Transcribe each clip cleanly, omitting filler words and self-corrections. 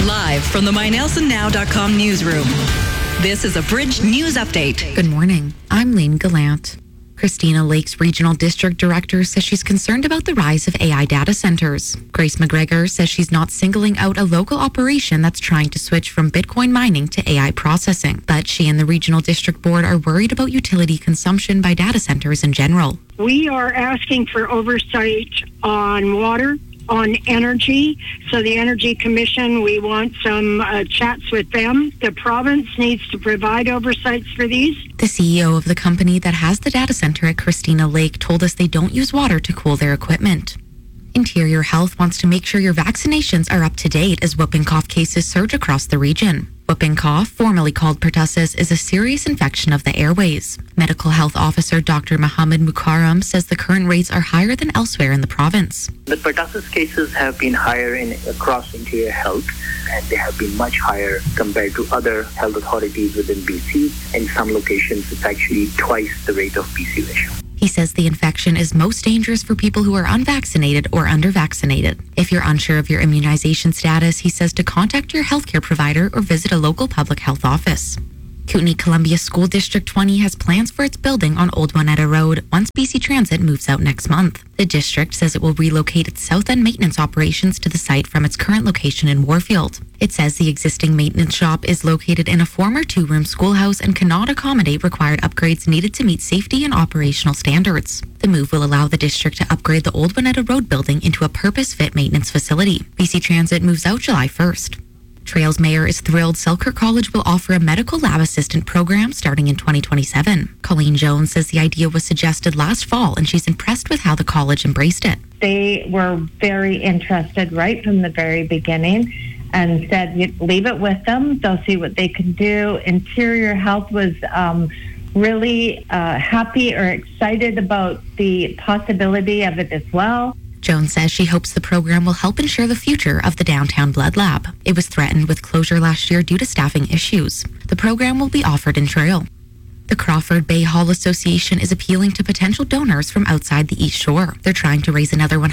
Live from the MyNelsonNow.com newsroom. This is a Bridge News Update. Good morning. I'm Lane Gallant. Christina Lake's Regional District Director says she's concerned about the rise of AI data centers. Grace McGregor says she's not singling out a local operation that's trying to switch from Bitcoin mining to AI processing. But she and the Regional District Board are worried about utility consumption by data centers in general. We are asking for oversight on water, on energy. So the Energy Commission, we want some chats with them. The province needs to provide oversights for these. The CEO of the company that has the data center at Christina Lake told us they don't use water to cool their equipment. Interior Health wants to make sure your vaccinations are up to date as whooping cough cases surge across the region. Whooping cough, formerly called pertussis, is a serious infection of the airways. Medical Health Officer Dr. Mohammed Mukarram says the current rates are higher than elsewhere in the province. The pertussis cases have been higher across Interior Health, and they have been much higher compared to other health authorities within BC. In some locations, it's actually twice the rate of BC ratio. He says the infection is most dangerous for people who are unvaccinated or under-vaccinated. If you're unsure of your immunization status, he says to contact your healthcare provider or visit a local public health office. Kootenay Columbia School District 20 has plans for its building on Old Monetta Road once BC Transit moves out next month. The district says it will relocate its south end maintenance operations to the site from its current location in Warfield. It says the existing maintenance shop is located in a former two-room schoolhouse and cannot accommodate required upgrades needed to meet safety and operational standards. The move will allow the district to upgrade the Old Monetta Road building into a purpose-fit maintenance facility. BC Transit moves out July 1st. Trails Mayor is thrilled Selkirk College will offer a medical lab assistant program starting in 2027. Colleen Jones says the idea was suggested last fall and she's impressed with how the college embraced it. They were very interested right from the very beginning and said, leave it with them. They'll see what they can do. Interior Health was really happy or excited about the possibility of it as well. Jones says she hopes the program will help ensure the future of the downtown blood lab. It was threatened with closure last year due to staffing issues. The program will be offered in Trail. The Crawford Bay Hall Association is appealing to potential donors from outside the East Shore. They're trying to raise another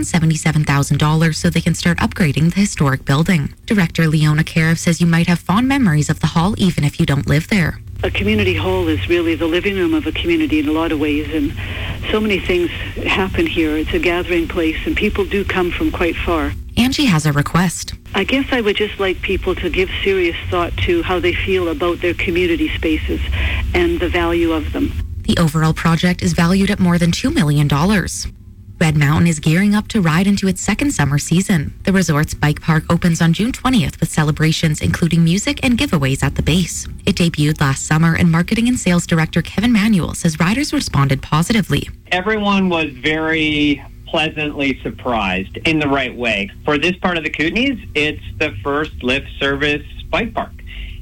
$177,000 so they can start upgrading the historic building. Director Leona Karev says you might have fond memories of the hall even if you don't live there. A community hall is really the living room of a community in a lot of ways, and so many things happen here. It's a gathering place, and people do come from quite far. Angie has a request. I guess I would just like people to give serious thought to how they feel about their community spaces and the value of them. The overall project is valued at more than $2 million. Red Mountain is gearing up to ride into its second summer season. The resort's bike park opens on June 20th with celebrations including music and giveaways at the base. It debuted last summer, and Marketing and Sales Director Kevin Manuel says riders responded positively. Everyone was very pleasantly surprised in the right way. For this part of the Kootenays, it's the first lift service bike park.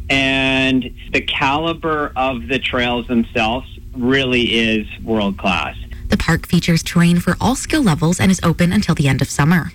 And the caliber of the trails themselves really is world class. The park features terrain for all skill levels and is open until the end of summer.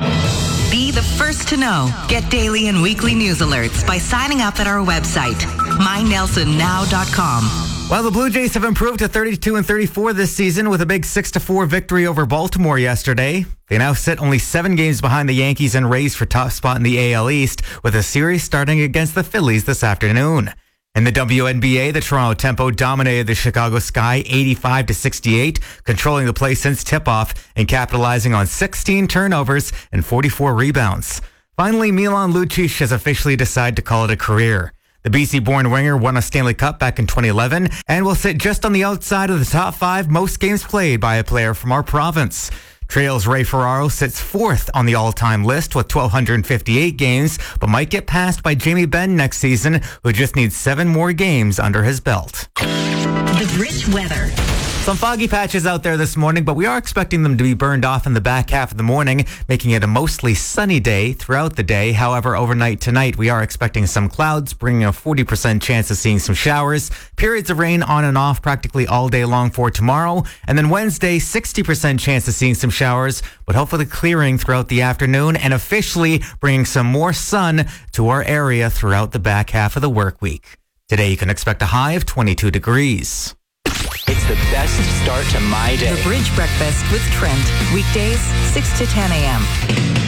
Be the first to know. Get daily and weekly news alerts by signing up at our website, MyNelsonNow.com. Well, the Blue Jays have improved to 32-34 this season with a big 6-4 victory over Baltimore yesterday. They now sit only 7 games behind the Yankees and Rays for top spot in the AL East, with a series starting against the Phillies this afternoon. In the WNBA, the Toronto Tempo dominated the Chicago Sky 85-68, controlling the play since tip-off and capitalizing on 16 turnovers and 44 rebounds. Finally, Milan Lucic has officially decided to call it a career. The BC-born winger won a Stanley Cup back in 2011 and will sit just on the outside of the top 5 most games played by a player from our province. Trail's Ray Ferraro sits 4th on the all-time list with 1,258 games, but might get passed by Jamie Benn next season, who just needs 7 more games under his belt. The Bridge weather. Some foggy patches out there this morning, but we are expecting them to be burned off in the back half of the morning, making it a mostly sunny day throughout the day. However, overnight tonight, we are expecting some clouds, bringing a 40% chance of seeing some showers. Periods of rain on and off practically all day long for tomorrow. And then Wednesday, 60% chance of seeing some showers, but hopefully clearing throughout the afternoon and officially bringing some more sun to our area throughout the back half of the work week. Today, you can expect a high of 22 degrees. It's the best start to my day. The Bridge Breakfast with Trent. Weekdays, 6 to 10 a.m.